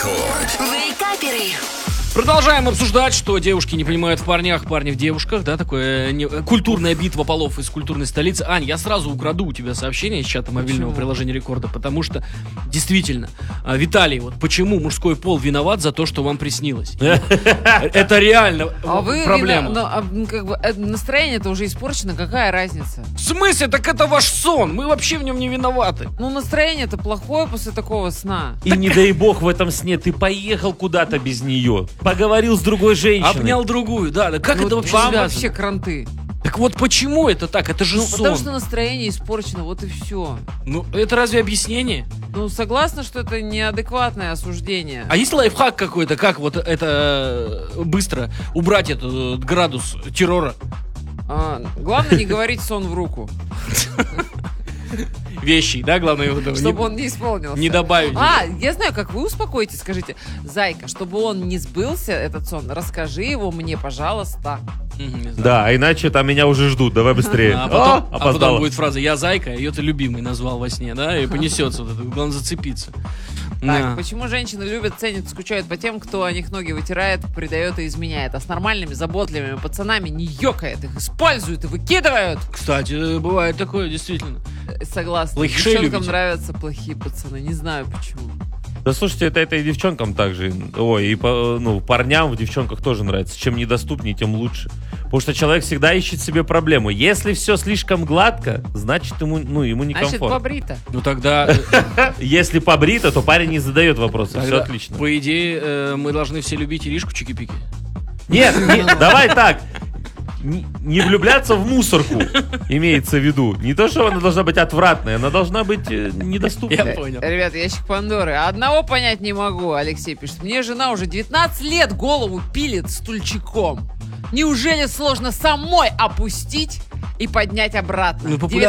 Вейкаперы. Продолжаем обсуждать, что девушки не понимают в парнях, парни в девушках, да, такое культурная битва полов из культурной столицы. Ань, я сразу украду у тебя сообщение из чата мобильного приложения Рекорда, потому что, действительно, Виталий, вот почему мужской пол виноват за то, что вам приснилось? Это реально проблема. Настроение-то уже испорчено, какая разница? В смысле? Так это ваш сон, мы вообще в нем не виноваты. Ну, настроение-то плохое после такого сна. И не дай бог в этом сне ты поехал куда-то без нее. Поговорил с другой женщиной. Обнял другую, да. Как это вообще вам связано? вообще кранты. Так вот почему это так? Это же сон. Потому что настроение испорчено, вот и все. Ну, это разве объяснение? Ну, согласна, что это неадекватное осуждение. А есть лайфхак какой-то, как вот это быстро убрать этот градус террора? Главное не говорить сон в руку. Вещи, да, главное его чтобы он не исполнился. Не добавить. Я знаю, как вы успокоитесь, скажите: зайка, чтобы он не сбылся, этот сон, расскажи его мне, пожалуйста. Да, иначе там меня уже ждут, давай быстрее. А потом будет фраза: я зайка, ее ты любимый назвал во сне, да, и понесется вот это, главное зацепиться. Так, почему женщины любят, ценят, скучают по тем, кто о них ноги вытирает, предает и изменяет, а с нормальными, заботливыми пацанами не ёкает, их используют и выкидывают? Кстати, бывает такое, действительно. Согласна. Плохишей Девчонкам любите? нравятся плохие пацаны, не знаю почему. Да слушайте, это и девчонкам также. Ой, и парням в девчонках тоже нравится. Чем недоступнее, тем лучше. Потому что человек всегда ищет себе проблему. Если все слишком гладко, значит ему некомфортно. Значит, побрито. Ну тогда... Если побрито, то парень не задает вопросы. Все отлично. По идее, мы должны все любить Иришку Чики-Пики. Нет, давай так. Не влюбляться в мусорку, имеется в виду. Не то, что она должна быть отвратной, она должна быть недоступной. Я понял. Ребята, ящик Пандоры. Одного понять не могу, Алексей пишет. Мне жена уже 19 лет голову пилит стульчиком. Неужели сложно самой опустить и поднять обратно? Ну, популярная